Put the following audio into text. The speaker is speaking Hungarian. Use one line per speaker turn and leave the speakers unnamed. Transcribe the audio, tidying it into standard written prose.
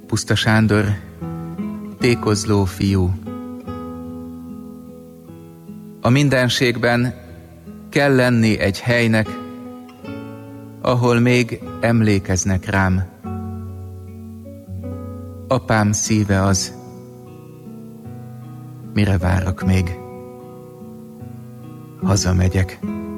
Puszta Sándor, tékozló fiú. A mindenségben kell lenni egy helynek, ahol még emlékeznek rám. Apám szíve az, mire várok még. Hazamegyek.